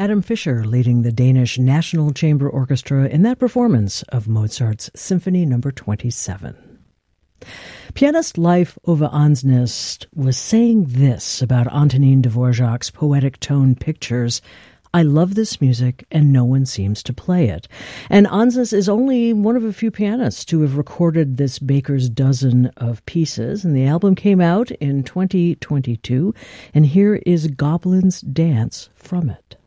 Adam Fischer leading the Danish National Chamber Orchestra in that performance of Mozart's Symphony No. 27. Pianist Leif Ove Andsnes was saying this about Antonin Dvorak's poetic tone pictures: "I love this music and no one seems to play it." And Andsnes is only one of a few pianists to have recorded this baker's dozen of pieces, and the album came out in 2022, and here is Goblin's Dance from it.